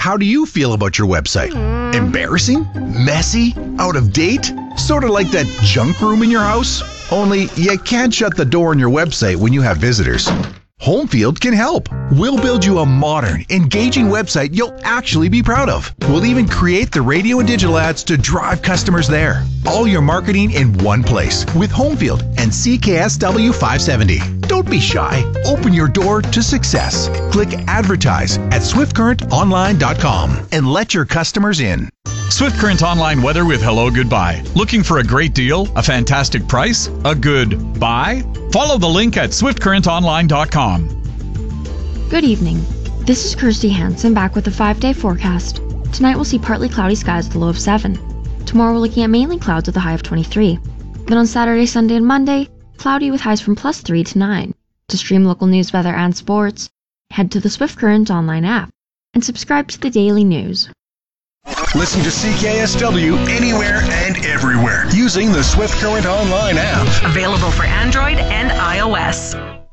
How do you feel about your website? Embarrassing? Messy? Out of date? Sort of like that junk room in your house? Only you can't shut the door on your website when you have visitors. Homefield can help. We'll build you a modern, engaging website you'll actually be proud of. We'll even create the radio and digital ads to drive customers there. All your marketing in one place with Homefield and CKSW 570. Don't be shy. Open your door to success. Click Advertise at SwiftCurrentOnline.com and let your customers in. Swift Current Online weather with Hello Goodbye. Looking for a great deal? A fantastic price? A good buy? Follow the link at SwiftCurrentOnline.com. Good evening. This is Kirsty Hansen back with a 5-day forecast. Tonight we'll see partly cloudy skies with a low of 7. Tomorrow we're looking at mainly clouds with a high of 23. Then on Saturday, Sunday, and Monday, cloudy with highs from +3 to 9. To stream local news, weather, and sports, head to the Swift Current Online app and subscribe to the daily news. Listen to CKSW anywhere and everywhere using the Swift Current Online app. Available for Android and iOS.